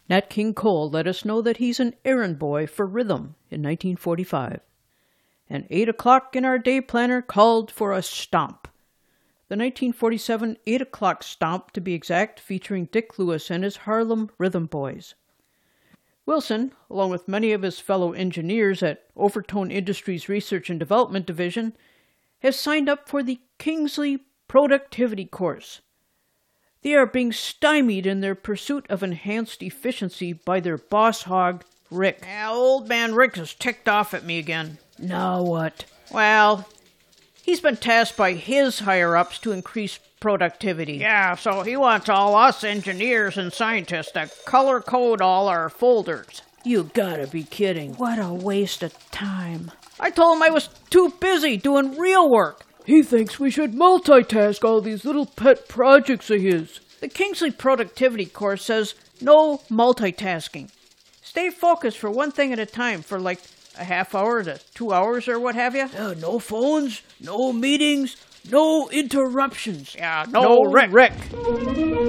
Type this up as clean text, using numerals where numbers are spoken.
Nat King Cole let us know that he's an errand boy for Rhythm in 1945. And 8 o'clock in our day planner called for a stomp. The 1947 8 o'clock stomp, to be exact, featuring Dick Lewis and his Harlem Rhythm Boys. Wilson, along with many of his fellow engineers at Overtone Industries Research and Development Division, has signed up for the Kingsley Productivity Course. They are being stymied in their pursuit of enhanced efficiency by their boss hog, Rick. Yeah, old man Rick is ticked off at me again. Now what? Well, he's been tasked by his higher-ups to increase productivity. Yeah, so he wants all us engineers and scientists to color code all our folders. You gotta be kidding. What a waste of time. I told him I was too busy doing real work. He thinks we should multitask all these little pet projects of his. The Kingsley Productivity Course says no multitasking. Stay focused for one thing at a time for like a half hour to 2 hours or what have you. No phones, no meetings, no interruptions. Yeah, no Rick.